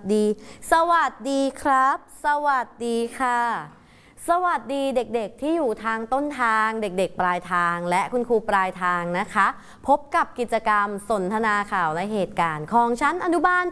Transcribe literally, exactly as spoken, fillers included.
ดีสวัสดีครับสวัสดีค่ะสวัสดีเด็กๆที่อยู่ทางต้นทางเด็กๆปลายทางและคุณครูปลายทางนะคะพบกับกิจกรรมสนทนาข่าวและเหตุการณ์ของชั้นอนุบาล